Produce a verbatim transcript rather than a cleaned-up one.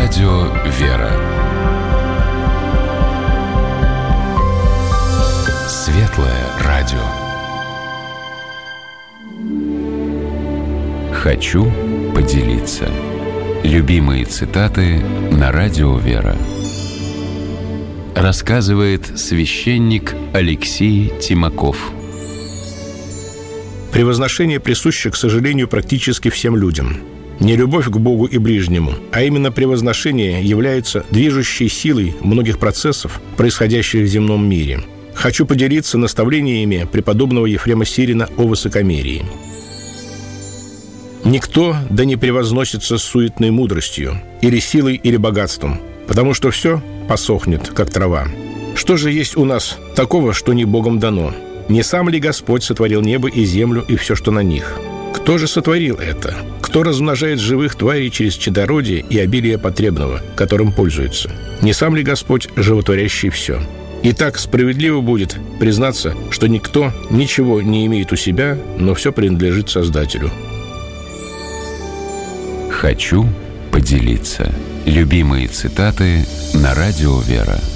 Радио «Вера». Светлое радио. Хочу поделиться. Любимые цитаты на Радио «Вера». Рассказывает священник Алексей Тимаков. Превозношение присуще, к сожалению, практически всем людям. Не любовь к Богу и ближнему, а именно превозношение является движущей силой многих процессов, происходящих в земном мире. Хочу поделиться наставлениями преподобного Ефрема Сирина о высокомерии. «Никто да не превозносится суетной мудростью, или силой, или богатством, потому что все посохнет, как трава. Что же есть у нас такого, что не Богом дано? Не сам ли Господь сотворил небо и землю и все, что на них? Кто же сотворил это? Кто размножает живых тварей через чадородие и обилие потребного, которым пользуется? Не сам ли Господь, животворящий все? Итак, справедливо будет признаться, что никто ничего не имеет у себя, но все принадлежит Создателю». Хочу поделиться. Любимые цитаты на Радио «Вера».